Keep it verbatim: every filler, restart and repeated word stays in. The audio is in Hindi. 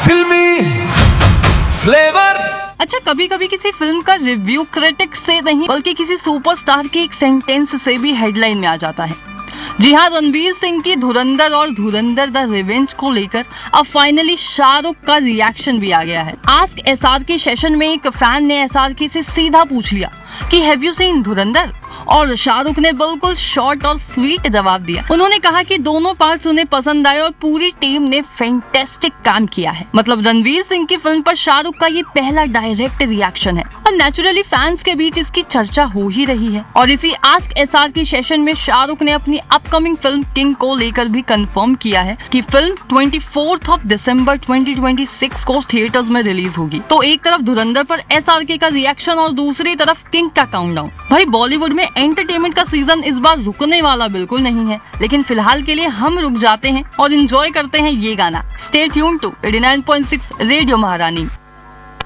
फिल्मी फ्लेवर। अच्छा, कभी कभी किसी फिल्म का रिव्यू क्रिटिक से नहीं बल्कि किसी सुपरस्टार के एक सेंटेंस से भी हेडलाइन में आ जाता है। जी हाँ, रणवीर सिंह की धुरंधर और धुरंधर द रिवेंज को लेकर अब फाइनली शाहरुख का रिएक्शन भी आ गया है। आस्क एसआर के सेशन में एक फैन ने एसआर के से सीधा पूछ लिया कि हैव यू सीन धुरंधर, और शाहरुख ने बिल्कुल शॉर्ट और स्वीट जवाब दिया। उन्होंने कहा कि दोनों पार्ट्स उन्हें पसंद आए और पूरी टीम ने फैंटास्टिक काम किया है। मतलब रणवीर सिंह की फिल्म पर शाहरुख का ये पहला डायरेक्ट रिएक्शन है और नेचुरली फैंस के बीच इसकी चर्चा हो ही रही है। और इसी आस्क एसआर की सेशन में शाहरुख ने अपनी अपकमिंग फिल्म किंग को लेकर भी कंफर्म किया है कि फिल्म चौबीस ऑफ दिसंबर दो हज़ार छब्बीस को थिएटर्स में रिलीज होगी। तो एक तरफ धुरंधर पर एसआरके का रिएक्शन और दूसरी तरफ किंग का काउंटडाउन। भाई, बॉलीवुड में एंटरटेनमेंट का सीजन इस बार रुकने वाला बिल्कुल नहीं है, लेकिन फिलहाल के लिए हम रुक जाते हैं और एंजॉय करते हैं ये गाना। Stay tune to eighty nine point six radio महारानी।